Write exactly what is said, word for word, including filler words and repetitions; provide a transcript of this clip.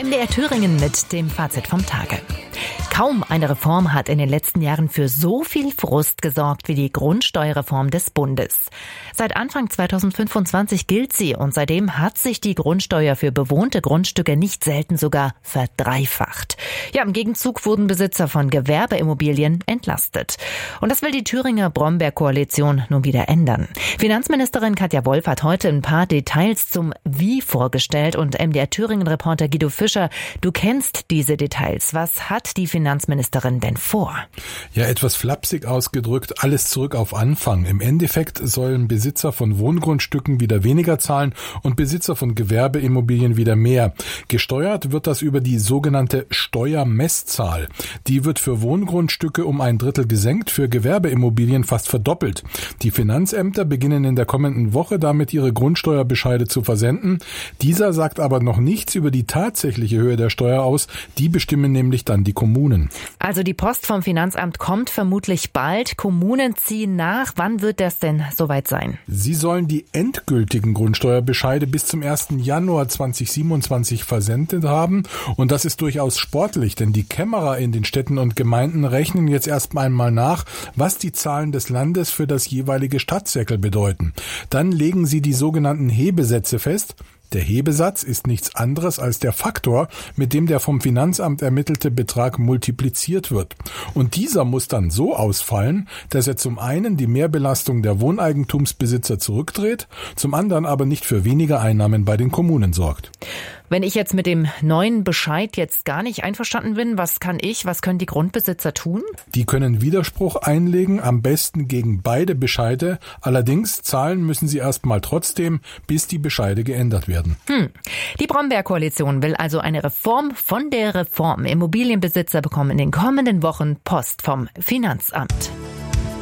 M D R Thüringen mit dem Fazit vom Tage. Kaum eine Reform hat in den letzten Jahren für so viel Frust gesorgt wie die Grundsteuerreform des Bundes. Seit Anfang zweitausendfünfundzwanzig gilt sie und seitdem hat sich die Grundsteuer für bewohnte Grundstücke nicht selten sogar verdreifacht. Ja, im Gegenzug wurden Besitzer von Gewerbeimmobilien entlastet. Und das will die Thüringer Brombeer-Koalition nun wieder ändern. Finanzministerin Katja Wolf hat heute ein paar Details zum Wie vorgestellt und M D R Thüringen-Reporter Guido Fischer, du kennst diese Details. Was hat die Finanzministerin denn vor? Ja, etwas flapsig ausgedrückt, alles zurück auf Anfang. Im Endeffekt sollen Besitzer von Wohngrundstücken wieder weniger zahlen und Besitzer von Gewerbeimmobilien wieder mehr. Gesteuert wird das über die sogenannte Steuermesszahl. Die wird für Wohngrundstücke um ein Drittel gesenkt, für Gewerbeimmobilien fast verdoppelt. Die Finanzämter beginnen in der kommenden Woche damit, ihre Grundsteuerbescheide zu versenden. Dieser sagt aber noch nichts über die tatsächliche Höhe der Steuer aus. Die bestimmen nämlich dann die Kommunen. Also die Post vom Finanzamt kommt vermutlich bald. Kommunen ziehen nach. Wann wird das denn soweit sein? Sie sollen die endgültigen Grundsteuerbescheide bis zum ersten Januar zweitausendsiebenundzwanzig versendet haben. Und das ist durchaus sportlich, denn die Kämmerer in den Städten und Gemeinden rechnen jetzt erst einmal nach, was die Zahlen des Landes für das jeweilige Stadtzirkel bedeuten. Dann legen sie die sogenannten Hebesätze fest. Der Hebesatz ist nichts anderes als der Faktor, mit dem der vom Finanzamt ermittelte Betrag multipliziert wird. Und dieser muss dann so ausfallen, dass er zum einen die Mehrbelastung der Wohneigentumsbesitzer zurückdreht, zum anderen aber nicht für weniger Einnahmen bei den Kommunen sorgt. Wenn ich jetzt mit dem neuen Bescheid jetzt gar nicht einverstanden bin, was kann ich, was können die Grundbesitzer tun? Die können Widerspruch einlegen, am besten gegen beide Bescheide. Allerdings zahlen müssen sie erstmal trotzdem, bis die Bescheide geändert werden. Hm. Die Brombeer-Koalition will also eine Reform von der Reform. Immobilienbesitzer bekommen in den kommenden Wochen Post vom Finanzamt.